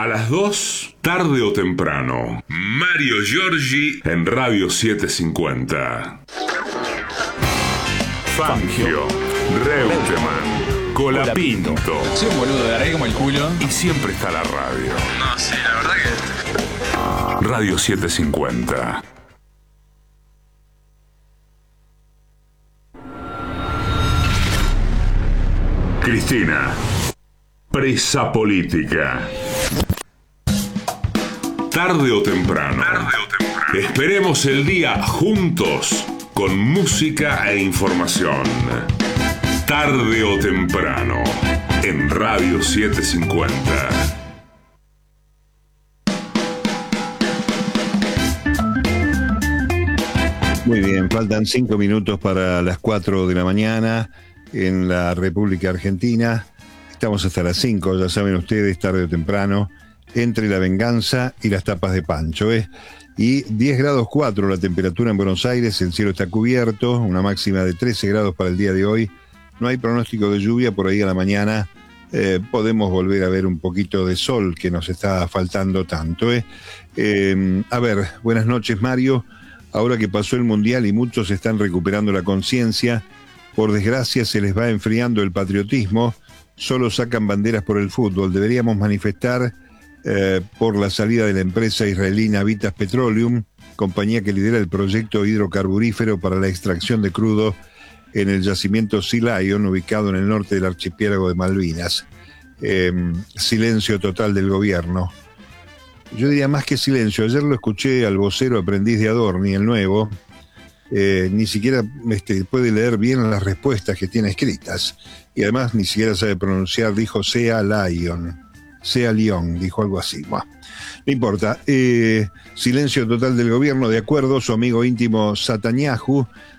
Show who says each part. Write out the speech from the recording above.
Speaker 1: A las 2, tarde o temprano. Mario Giorgi en Radio 750. Fangio, Reutemann, Colapinto.
Speaker 2: Soy un boludo, de arreglo como el culo.
Speaker 1: Y siempre está la radio.
Speaker 2: No, sí, la verdad que...
Speaker 1: Radio 750. Cristina, presa política. Tarde o temprano. Esperemos el día juntos, con música e información. Tarde o temprano, en Radio 750.
Speaker 3: Muy bien, faltan 5 minutos para las 4 de la mañana en la República Argentina. Estamos hasta las 5, ya saben ustedes, tarde o temprano, entre la venganza y las tapas de Pancho. Y 10 grados 4 la temperatura en Buenos Aires, el cielo está cubierto, una máxima de 13 grados para el día de hoy. No hay pronóstico de lluvia, por ahí a la mañana podemos volver a ver un poquito de sol que nos está faltando tanto. A ver, buenas noches, Mario. Ahora que pasó el Mundial y muchos están recuperando la conciencia, por desgracia se les va enfriando el patriotismo, solo sacan banderas por el fútbol. Deberíamos manifestar por la salida de la empresa israelí Navitas Petroleum, compañía que lidera el proyecto hidrocarburífero para la extracción de crudo en el yacimiento Sea Lion, ubicado en el norte del archipiélago de Malvinas. Silencio total del gobierno. Yo diría más que silencio. Ayer lo escuché al vocero aprendiz de Adorni, el nuevo. Ni siquiera puede leer bien las respuestas que tiene escritas. Y además ni siquiera sabe pronunciar, dijo Sea Lion, dijo algo así. Bueno, no importa. Silencio total del gobierno. De acuerdo, su amigo íntimo Netanyahu